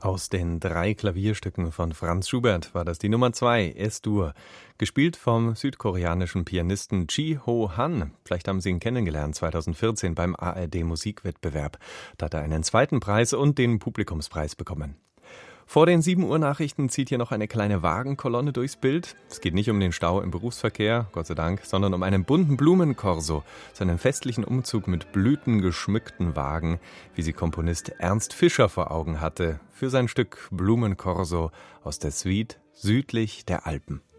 Aus den 3 Klavierstücken von Franz Schubert war das die Nummer 2, Es-Dur, gespielt vom südkoreanischen Pianisten Ji-ho Han. Vielleicht haben Sie ihn kennengelernt 2014 beim ARD-Musikwettbewerb. Da hat er einen 2. Preis und den Publikumspreis bekommen. Vor den 7 Uhr Nachrichten zieht hier noch eine kleine Wagenkolonne durchs Bild. Es geht nicht um den Stau im Berufsverkehr, Gott sei Dank, sondern um einen bunten Blumenkorso, so einen festlichen Umzug mit blütengeschmückten Wagen, wie sie Komponist Ernst Fischer vor Augen hatte, für sein Stück Blumenkorso aus der Suite Südlich der Alpen.